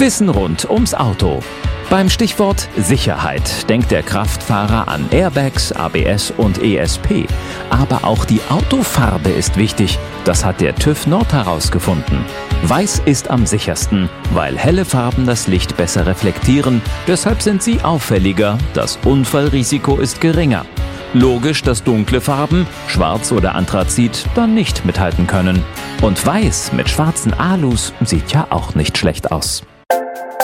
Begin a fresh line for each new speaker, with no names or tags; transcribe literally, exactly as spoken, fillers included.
Wissen rund ums Auto. Beim Stichwort Sicherheit denkt der Kraftfahrer an Airbags, A B S und E S P. Aber auch die Autofarbe ist wichtig. Das hat der TÜV Nord herausgefunden. Weiß ist am sichersten, weil helle Farben das Licht besser reflektieren. Deshalb sind sie auffälliger. Das Unfallrisiko ist geringer. Logisch, dass dunkle Farben, Schwarz oder Anthrazit, dann nicht mithalten können. Und Weiß mit schwarzen Alus sieht ja auch nicht schlecht aus.